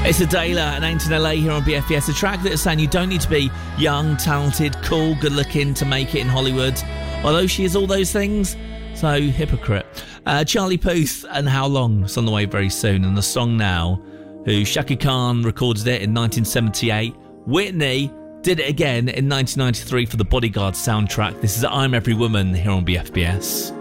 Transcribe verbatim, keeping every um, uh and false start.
It's Adela and Ain't in L A here on B F B S, a track that is saying you don't need to be young, talented, cool, good looking to make it in Hollywood, although she is all those things, so hypocrite. uh, Charlie Puth and How Long, it's on the way very soon, and the song now, who Shaka Khan recorded it in nineteen seventy-eight, Whitney did it again in nineteen ninety-three for the Bodyguard soundtrack. This is I'm Every Woman here on B F B S.